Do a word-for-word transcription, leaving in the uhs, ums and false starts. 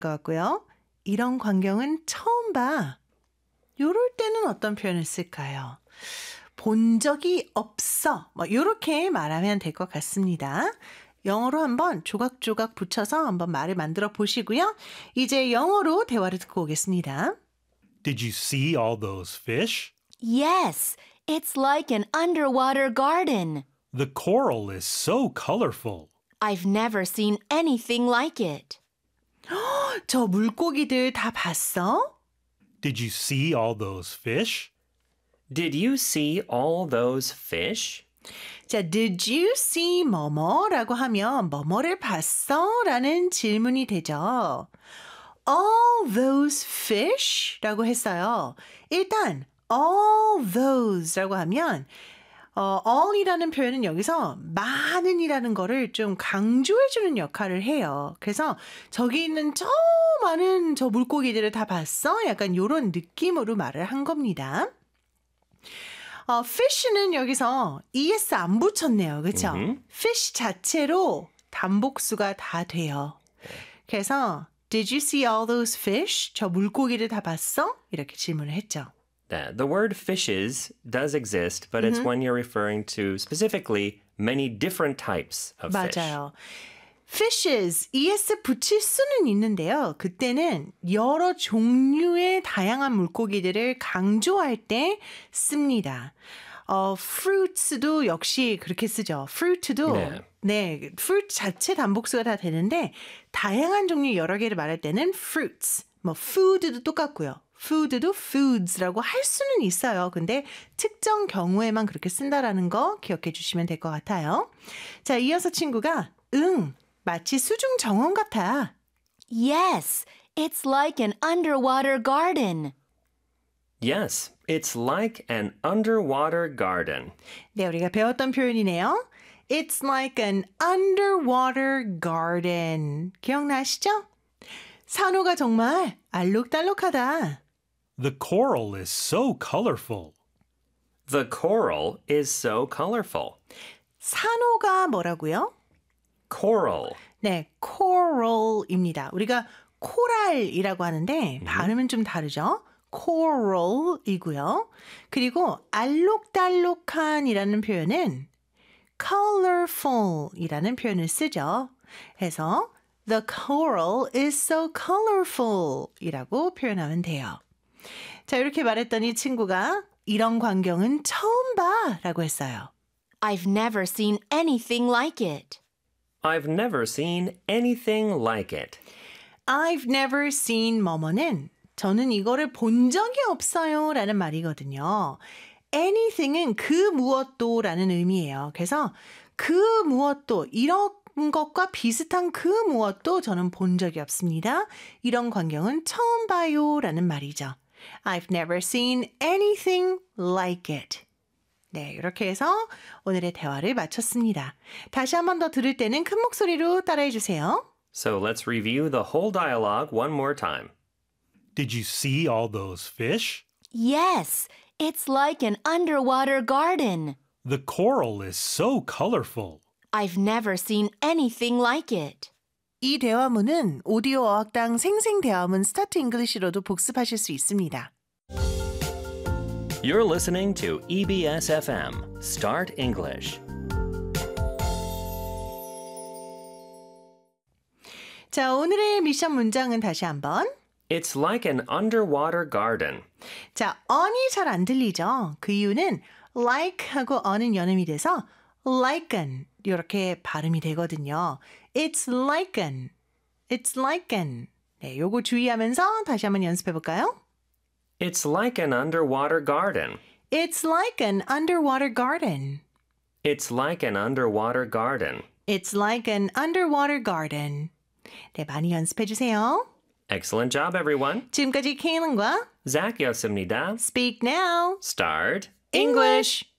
것 같고요. 이런 광경은 처음 봐. 요럴 때는 어떤 표현을 쓸까요? 본 적이 없어. 뭐 이렇게 말하면 될 것 같습니다. 영어로 한번 조각조각 붙여서 한번 말을 만들어 보시고요. 이제 영어로 대화를 듣고 오겠습니다. Did you see all those fish? Yes, it's like an underwater garden. The coral is so colorful. I've never seen anything like it. 저 물고기들 다 봤어? Did you see all those fish? Did you see all those fish? 자, did you see 뭐뭐라고 하면 뭐뭐를 봤어? 라는 질문이 되죠. All those fish? 라고 했어요. 일단 all those라고 하면 어, all이라는 표현은 여기서 많은이라는 거를 좀 강조해주는 역할을 해요. 그래서 저기 있는 저 많은 저 물고기들을 다 봤어? 약간 이런 느낌으로 말을 한 겁니다. 어, fish는 여기서 es 안 붙였네요. 그렇죠? 음흠. fish 자체로 단복수가 다 돼요. 그래서 Did you see all those fish? 저 물고기를 다 봤어? 이렇게 질문을 했죠. Uh, the word fishes does exist, but it's when you're referring to specifically many different types of fish. 맞아요. fishes, es 붙일 수는 있는데요. 그때는 여러 종류의 다양한 물고기들을 강조할 때 씁니다. 어, fruits도 역시 그렇게 쓰죠. fruit도 네. 네, fruit 자체 단복수가 다 되는데 다양한 종류 여러 개를 말할 때는 fruits, 뭐 food도 똑같고요. food도 foods라고 할 수는 있어요. 근데 특정 경우에만 그렇게 쓴다라는 거 기억해 주시면 될 것 같아요. 자, 이어서 친구가 응, 마치 수중 정원 같아. Yes, it's like an underwater garden. Yes, it's like an underwater garden. 네, 우리가 배웠던 표현이네요. It's like an underwater garden. 기억나시죠? 산호가 정말 알록달록하다. The coral is so colorful. The coral is so colorful. 산호가 뭐라고요? Coral. 네, coral입니다. 우리가 코랄이라고 하는데 발음은 좀 다르죠? coral이고요. 그리고 알록달록한이라는 표현은 colorful이라는 표현을 쓰죠. 해서 The coral is so colorful 이라고 표현하면 돼요. 자, 이렇게 말했더니 친구가 이런 광경은 처음 봐 라고 했어요. I've never seen anything like it. I've never seen anything like it. I've never seen 뭐뭐는 저는 이거를 본 적이 없어요 라는 말이거든요. anything은 그 무엇도 라는 의미예요. 그래서 그 무엇도 이런 것과 비슷한 그 무엇도 저는 본 적이 없습니다. 이런 광경은 처음 봐요 라는 말이죠. I've never seen anything like it. 네, 이렇게 해서 오늘의 대화를 마쳤습니다. 다시 한 번 더 들을 때는 큰 목소리로 따라해 주세요. So let's review the whole dialogue one more time. Did you see all those fish? Yes, it's like an underwater garden. The coral is so colorful. I've never seen anything like it. 이 대화문은 오디오 어학당 생생대화문 스타트 잉글리시로도 복습하실 수 있습니다. You're listening to E B S F M, Start English. 자, 오늘의 미션 문장은 다시 한번. It's like an underwater garden. 자, on이 잘 안 들리죠? 그 이유는 like 하고 on은 연음이 돼서 like an 이렇게 발음이 되거든요. It's like an. It's like an. 네, 요거 주의하면서 다시 한번 연습해 볼까요? It's like an underwater garden. It's like an underwater garden. It's like an underwater garden. It's like an underwater garden. 네, 많이 연습해 주세요. Excellent job, everyone. 지금까지 케일런과 Zach였습니다. Speak Now. Start English.